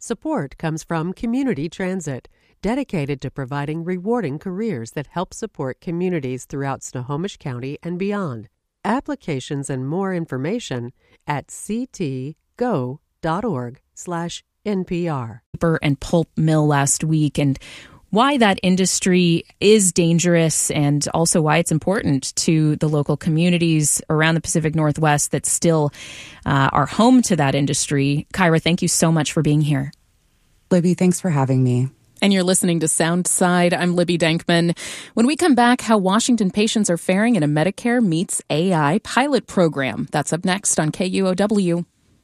Support comes from Community Transit, dedicated to providing rewarding careers that help support communities throughout Snohomish County and beyond. Applications and more information at ctgo.org/NPR. Paper and pulp mill last week, and why that industry is dangerous and also why it's important to the local communities around the Pacific Northwest that still are home to that industry. Kyra, thank you so much for being here. Libby, thanks for having me. And you're listening to Soundside. I'm Libby Dankman. When we come back, how Washington patients are faring in a Medicare Meets AI pilot program. That's up next on KUOW.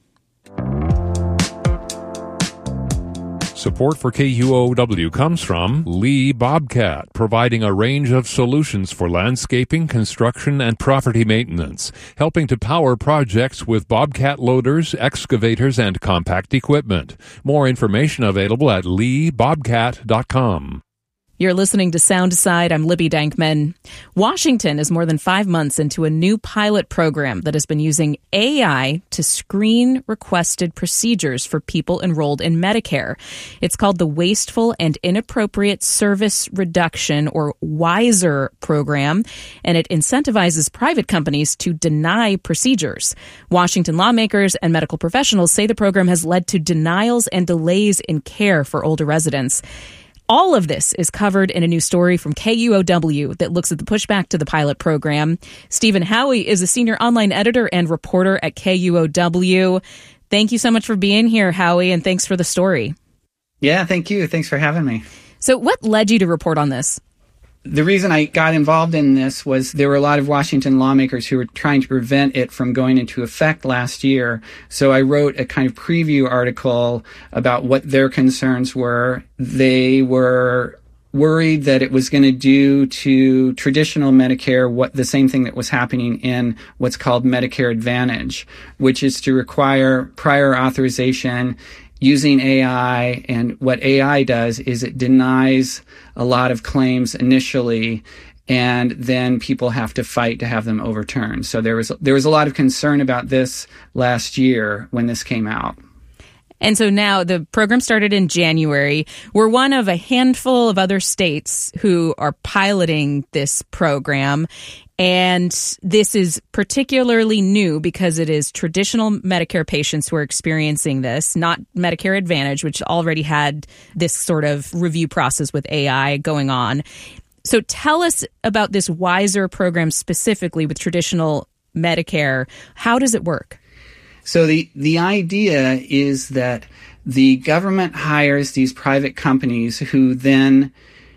Support for KUOW comes from Lee Bobcat, providing a range of solutions for landscaping, construction, and property maintenance, helping to power projects with Bobcat loaders, excavators, and compact equipment. More information available at leebobcat.com. You're listening to Soundside. I'm Libby Dankman. Washington is more than 5 months into a new pilot program that has been using AI to screen requested procedures for people enrolled in Medicare. It's called the Wasteful and Inappropriate Service Reduction, or WISR program, and it incentivizes private companies to deny procedures. Washington lawmakers and medical professionals say the program has led to denials and delays in care for older residents. All of this is covered in a new story from KUOW that looks at the pushback to the pilot program. Stephen Howie is a senior online editor and reporter at KUOW. Thank you so much for being here, Howie, and thanks for the story. Yeah, thank you. Thanks for having me. So what led you to report on this? The reason I got involved in this was there were a lot of Washington lawmakers who were trying to prevent it from going into effect last year. So I wrote a kind of preview article about what their concerns were. They were worried that it was going to do to traditional Medicare the same thing that was happening in what's called Medicare Advantage, which is to require prior authorization using AI. And what AI does is it denies a lot of claims initially, and then people have to fight to have them overturned. So there was a lot of concern about this last year when this came out. And so now the program started in January. We're one of a handful of other states who are piloting this program. And this is particularly new because it is traditional Medicare patients who are experiencing this, not Medicare Advantage, which already had this sort of review process with AI going on. So tell us about this WISR program specifically with traditional Medicare. How does it work? So the idea is that the government hires these private companies who then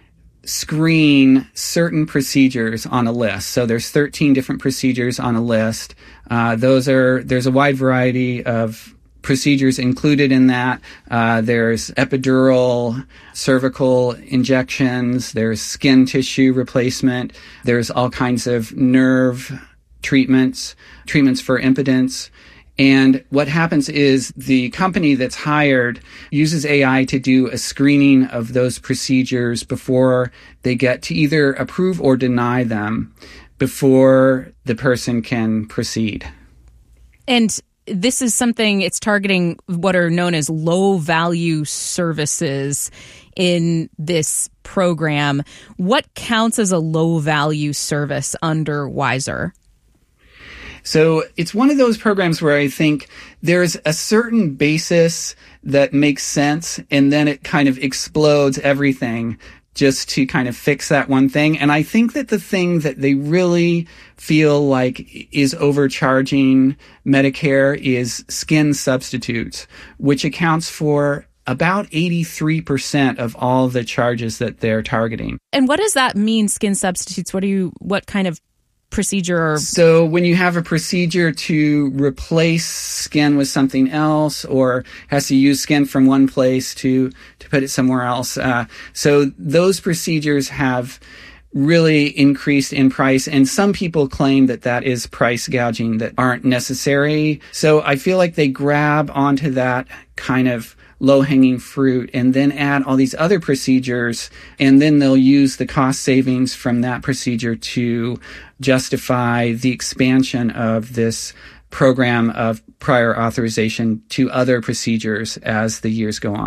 screen certain procedures on a list. So there's 13 different procedures on a list. There's a wide variety of procedures included in that. There's epidural, cervical injections, there's skin tissue replacement, there's all kinds of nerve treatments for impotence. And what happens is the company that's hired uses AI to do a screening of those procedures before they get to either approve or deny them before the person can proceed. And this is something, it's targeting what are known as low-value services in this program. What counts as a low-value service under WISR? So it's one of those programs where I think there's a certain basis that makes sense, and then it kind of explodes everything just to kind of fix that one thing. And I think that the thing that they really feel like is overcharging Medicare is skin substitutes, which accounts for about 83% of all the charges that they're targeting. And what does that mean, skin substitutes? What kind of procedure? So when you have a procedure to replace skin with something else, or has to use skin from one place to put it somewhere else. So those procedures have really increased in price, and some people claim that that is price gouging that aren't necessary. So I feel like they grab onto that kind of low-hanging fruit and then add all these other procedures, and then they'll use the cost savings from that procedure to justify the expansion of this program of prior authorization to other procedures as the years go on.